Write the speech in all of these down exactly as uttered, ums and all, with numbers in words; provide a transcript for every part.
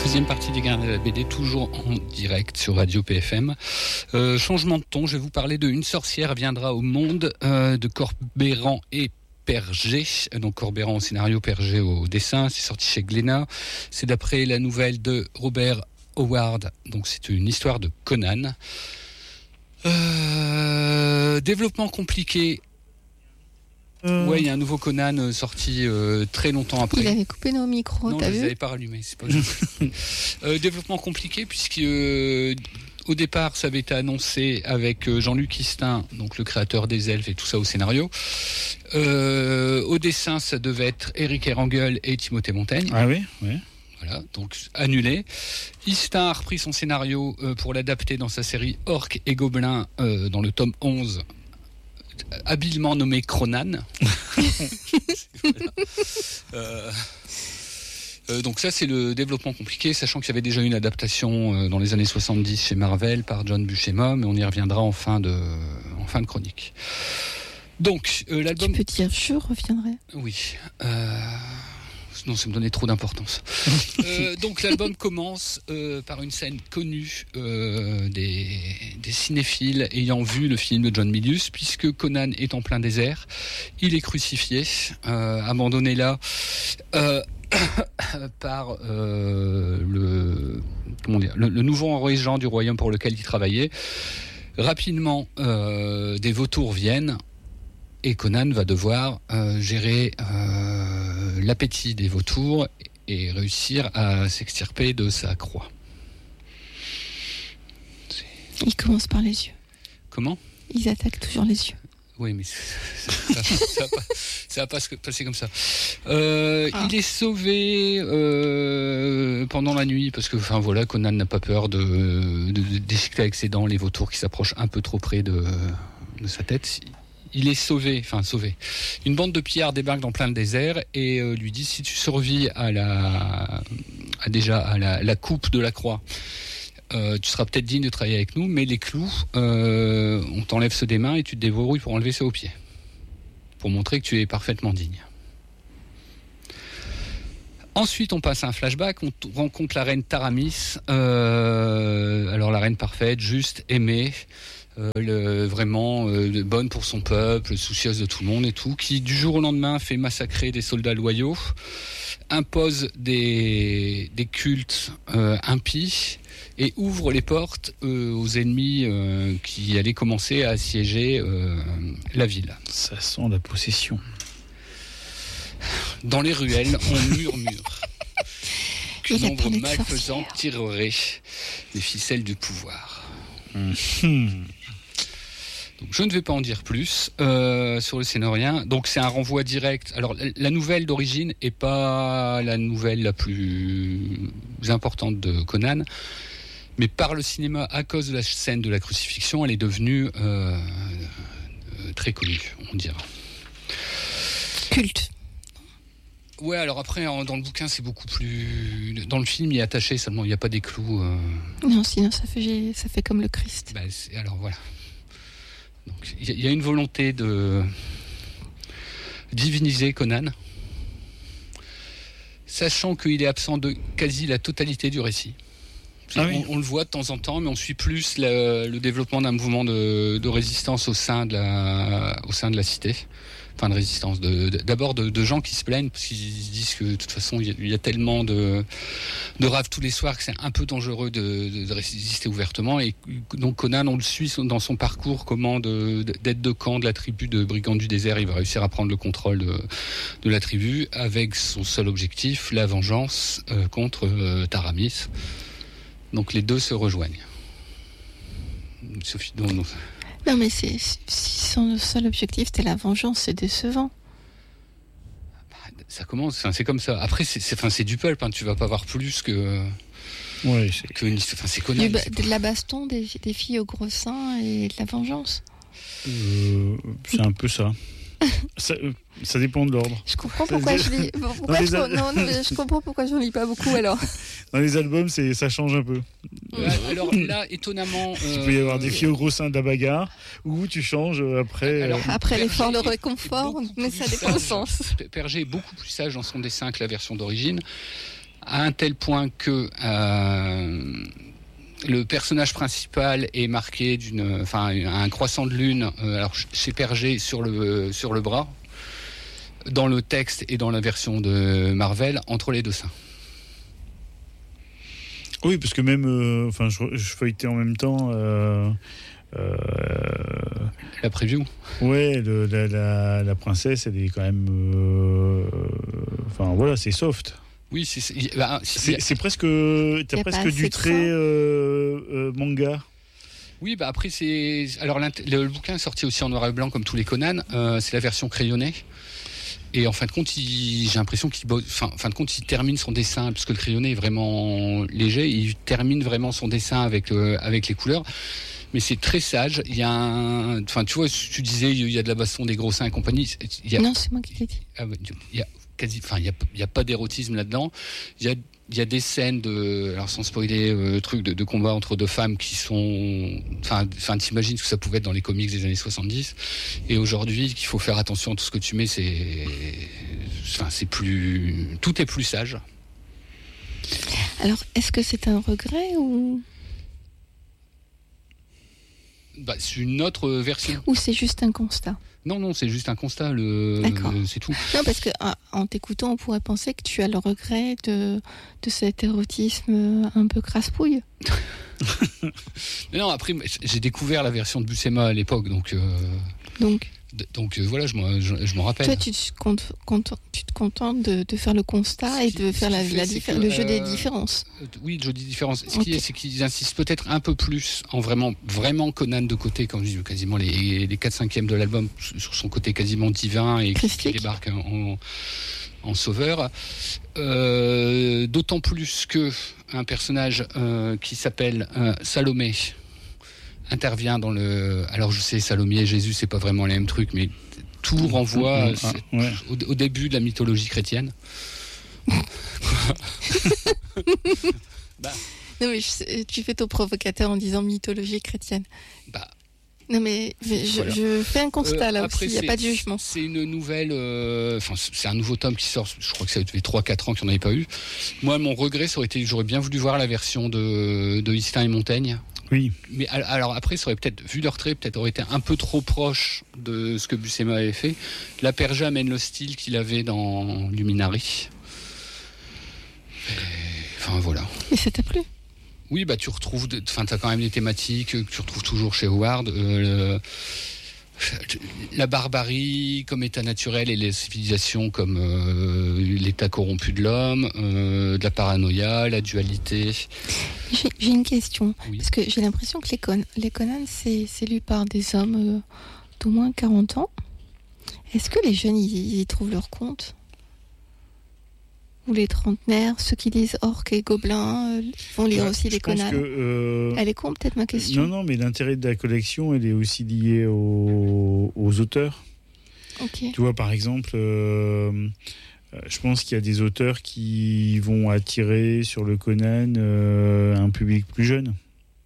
Deuxième partie des Gardiens de la B D, toujours en direct sur Radio P F M. Euh, changement de ton, je vais vous parler de Une sorcière viendra au monde euh, de Corbeyran et Perger. Donc Corbeyran au scénario, Perger au dessin. C'est sorti chez Glénat. C'est d'après la nouvelle de Robert Howard. Donc c'est une histoire de Conan. Euh, développement compliqué. Euh... Ouais, il y a un nouveau Conan euh, sorti euh, très longtemps après. Il avait coupé nos micros, non, t'as vu ? Non, je les avais pas rallumés, c'est pas euh, développement compliqué puisque euh, au départ, ça avait été annoncé avec euh, Jean-Luc Istin, donc le créateur des Elfes et tout ça au scénario. Euh, au dessin, ça devait être Éric Erangel et Timothée Montaigne. Ah oui, oui. Voilà, donc annulé. Istin a repris son scénario euh, pour l'adapter dans sa série Orques et Gobelins euh, dans le tome onze. Habilement nommé Cronan. Voilà. euh, euh, donc ça c'est le développement compliqué, sachant qu'il y avait déjà une adaptation euh, dans les années soixante-dix chez Marvel par John Buscema, mais on y reviendra en fin de, en fin de chronique. Donc euh, l'album... Tu peux dire je reviendrai. Oui. Euh... Non, ça me donnait trop d'importance. euh, donc l'album commence euh, par une scène connue euh, des, des cinéphiles ayant vu le film de John Milius, puisque Conan est en plein désert, il est crucifié, euh, abandonné là euh, par euh, le, comment dire, le, le nouveau régent du royaume pour lequel il travaillait. Rapidement, euh, des vautours viennent. Et Conan va devoir euh, gérer euh, l'appétit des vautours et réussir à s'extirper de sa croix. C'est... Il commence par les yeux. Comment ? Ils attaquent toujours les yeux. Oui, mais ça va pas, ça va pas se passer comme ça. Euh, ah. Il est sauvé euh, pendant la nuit parce que, enfin voilà, Conan n'a pas peur de, de, de déchiqueter avec ses dents les vautours qui s'approchent un peu trop près de, de sa tête. Il est sauvé, enfin sauvé. Une bande de pillards débarque dans plein de désert et euh, lui dit si tu survis à la, à déjà à la, la coupe de la croix, euh, tu seras peut-être digne de travailler avec nous, mais les clous, euh, on t'enlève ceux des mains et tu te débrouilles pour enlever ceux aux pieds, pour montrer que tu es parfaitement digne. Ensuite, on passe à un flashback, on t- rencontre la reine Taramis, euh, alors la reine parfaite, juste, aimée. Euh, le, vraiment euh, bonne pour son peuple, soucieuse de tout le monde et tout, qui du jour au lendemain fait massacrer des soldats loyaux, impose des, des cultes euh, impies et ouvre les portes euh, aux ennemis euh, qui allaient commencer à assiéger euh, la ville. Ça sent la possession. Dans les ruelles, on murmure qu'une ombre malfaisante tirerait les ficelles du pouvoir. Mmh. Donc, je ne vais pas en dire plus euh, sur le scénarien. Donc c'est un renvoi direct. Alors la nouvelle d'origine est pas la nouvelle la plus importante de Conan, mais par le cinéma, à cause de la scène de la crucifixion, elle est devenue euh, euh, très connue, on dira. Culte. Ouais, alors après, dans le bouquin, c'est beaucoup plus... Dans le film, il est attaché seulement, il n'y a pas des clous. Euh... Non, sinon ça fait, ça fait comme le Christ. Bah, c'est... Alors voilà. Donc, il y a une volonté de diviniser Conan, sachant qu'il est absent de quasi la totalité du récit. Ah oui. on, on le voit de temps en temps, mais on suit plus la, le développement d'un mouvement de, de résistance au sein de la, au sein de la cité. Enfin, de résistance. De, de, d'abord de, de gens qui se plaignent parce qu'ils se disent que de toute façon il y a, il y a tellement de, de raves tous les soirs que c'est un peu dangereux de, de, de résister ouvertement. Et donc Conan, on le suit dans son parcours, comment de, d'être de camp de la tribu de brigands du désert, il va réussir à prendre le contrôle de, de la tribu avec son seul objectif, la vengeance euh, contre euh, Taramis. Donc les deux se rejoignent. Sophie, non, non. Non, mais c'est, si son seul objectif c'était la vengeance, c'est décevant. Ça commence, enfin, c'est comme ça. Après, c'est, c'est, enfin, c'est du pulp, hein, tu vas pas voir plus que. Oui, c'est. Que une, enfin, c'est Conan. Ba- de la baston, des, des filles au gros seins et de la vengeance. Euh, c'est un peu ça. Ça, euh, ça dépend de l'ordre. Je comprends pourquoi je lis. Pourquoi je, al- non, non, je comprends pourquoi je lis pas beaucoup alors. Dans les albums, c'est, ça change un peu. Euh, alors là, étonnamment, euh, il peut y avoir des filles au gros sein de la bagarre, ou tu changes après. Alors, euh... après l'effort, le réconfort, mais ça dépend du sens. Perger est beaucoup plus sage dans son dessin que la version d'origine. à un tel point que euh, le personnage principal est marqué d'une, enfin, un croissant de lune, euh, alors chez Perger sur le sur le bras, dans le texte et dans la version de Marvel, entre les deux seins. Oui, parce que même, euh, enfin, je, je feuilletais en même temps. Euh, euh, la preview. Ouais, le, la, la, la princesse, elle est quand même. Euh, enfin, voilà, c'est soft. Oui, c'est c'est, bah, c'est, c'est presque, t'as presque du trait euh, euh, manga. Oui, bah après c'est, alors le, le bouquin est sorti aussi en noir et blanc comme tous les Conan. Euh, c'est la version crayonnée. Et en fin de compte, il, j'ai l'impression qu'il, enfin, en fin de compte, il termine son dessin puisque le crayonné est vraiment léger. Il termine vraiment son dessin avec euh, avec les couleurs. Mais c'est très sage. Il y a un, enfin, tu vois, tu disais, il y a de la baston, des gros seins et compagnie. Il y a, non, c'est moi qui l'ai dit. Ah ouais, il y a quasi, enfin, il y a, il y a pas d'érotisme là-dedans. Il y a, il y a des scènes de, alors sans spoiler, euh, trucs de, de combat entre deux femmes qui sont, enfin, enfin, t'imagines ce que ça pouvait être dans les comics des années soixante-dix. Et aujourd'hui, qu'il faut faire attention à tout ce que tu mets, c'est, enfin, c'est plus, tout est plus sage. Alors, est-ce que c'est un regret ou? Bah, c'est une autre version. Ou c'est juste un constat? Non, non, c'est juste un constat, le, le, c'est tout. Non, parce que en t'écoutant, on pourrait penser que tu as le regret de, de cet érotisme un peu crasse-pouille. Non, après, j'ai découvert la version de Buscema à l'époque, donc. Euh, donc. Donc euh, voilà, je m'en, je, je m'en rappelle. Toi, tu te, compte, compte, tu te contentes de, de faire le constat et de faire la, la diffé- que, le jeu euh, des différences. Euh, oui, le jeu des différences. Ce okay. qui est, c'est qu'ils insistent peut-être un peu plus en vraiment, vraiment Conan de côté, comme je dis, quasiment les, les quatre cinquièmes de l'album, sur son côté quasiment divin et qui, qui débarque en, en sauveur. Euh, d'autant plus que un personnage euh, qui s'appelle euh, Salomé intervient dans le. Alors je sais, Salomé et Jésus, c'est pas vraiment les mêmes trucs, mais tout renvoie mmh, ah, ouais. au, au début de la mythologie chrétienne. bah. Non mais je, tu fais ton provocateur en disant mythologie chrétienne. Bah. Non mais, mais je, voilà. je fais un constat euh, là après, aussi, il n'y a pas de jugement. C'est une nouvelle, enfin euh, c'est un nouveau tome qui sort, je crois que ça fait trois quatre ans qu'il n'y en avait pas eu. Moi mon regret ça aurait été, j'aurais bien voulu voir la version de, de Istin et Montaigne. Oui. Mais alors après, ça aurait peut-être, vu leur trait, peut-être aurait été un peu trop proche de ce que Buscema avait fait. La Perja amène le style qu'il avait dans Luminari. Et, enfin voilà. Et ça t'a plu ? Oui, bah tu retrouves, enfin t'as quand même des thématiques que tu retrouves toujours chez Howard. Euh, le, la barbarie comme état naturel et les civilisations comme euh, l'état corrompu de l'homme, euh, de la paranoïa, la dualité. J'ai, j'ai une question, oui. Parce que j'ai l'impression que les, Con- les Conan, c'est, c'est lu par des hommes euh, d'au moins quarante ans. Est-ce que les jeunes, ils, ils trouvent leur compte ? Ou les trentenaires, ceux qui lisent Orc et Gobelins, euh, vont lire ouais, aussi les Conan. Que, euh... Elle est con, peut-être, ma question. Non, non, mais l'intérêt de la collection, elle est aussi liée aux, aux auteurs. Okay. Tu vois, par exemple, euh, je pense qu'il y a des auteurs qui vont attirer sur le Conan euh, un public plus jeune.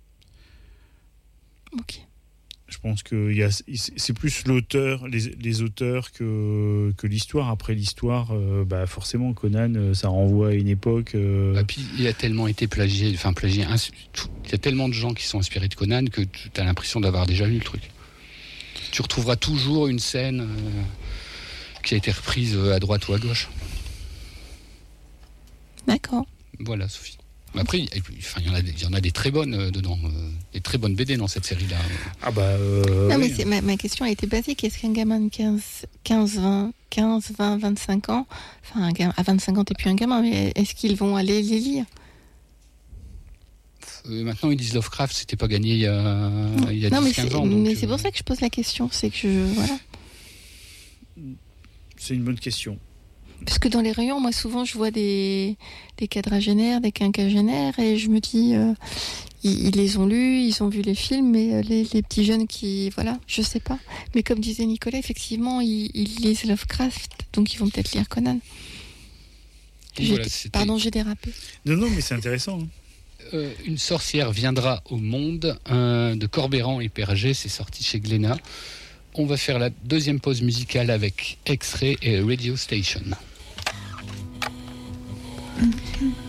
Ok. Je pense que y a, c'est plus l'auteur, les, les auteurs que, que l'histoire. Après l'histoire, euh, bah forcément Conan, ça renvoie à une époque. Euh... Bah, puis il a tellement été plagié, enfin plagié. Il y a tellement de gens qui sont inspirés de Conan que tu as l'impression d'avoir déjà lu le truc. Tu retrouveras toujours une scène euh, qui a été reprise à droite ou à gauche. D'accord. Voilà, Sophie. Après, il enfin, y en a des, il y en a des très bonnes euh, dedans, euh, des très bonnes B D dans cette série-là. Ah bah. Euh, non oui. mais c'est, ma, ma question a été basique. Est-ce qu'un gamin de quinze, vingt, quinze, vingt, vingt-cinq ans, enfin un gamin, à vingt-cinq ans t'es plus un gamin, mais est-ce qu'ils vont aller les lire ? euh, Maintenant ils disent Lovecraft, c'était pas gagné il y a, il y a non, dix quinze ans. Mais donc, c'est pour ça que je pose la question, c'est que je voilà. C'est une bonne question. Parce que dans les rayons, moi, souvent, je vois des, des quadragénaires, des quinquagénaires, et je me dis, euh, ils, ils les ont lus, ils ont vu les films, mais les, les petits jeunes qui, voilà, je sais pas. Mais comme disait Nicolas, effectivement, ils, ils lisent Lovecraft, donc ils vont peut-être lire Conan. Voilà, pardon, j'ai dérapé. Non, non, mais c'est intéressant. Hein. Euh, une sorcière viendra au monde, euh, de Corbeyran et Perger, c'est sorti chez Glénat. On va faire la deuxième pause musicale avec X-Ray et Radio Station. Mm-hmm.